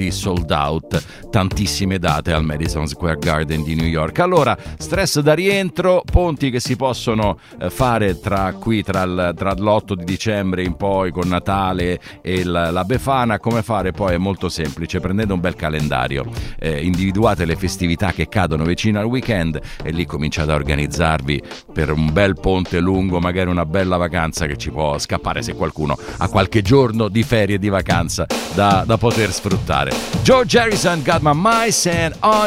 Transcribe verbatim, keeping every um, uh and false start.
lì sold out tantissime date al Madison Square Garden di New York. Allora, stress da rientro, ponti che si possono eh, fare tra qui tra, il, tra l'otto di dicembre in poi con Natale e il, la Befana. Come fare poi? È molto semplice: prendete un bel calendario, eh, individuate le festività che cadono vicino al weekend e lì cominciate a organizzarvi per un bel ponte lungo, magari una bella vacanza che ci può scappare se qualcuno ha qualche giorno di ferie di vacanza da, da poter sfruttare. George Harrison, Got My Mind Set on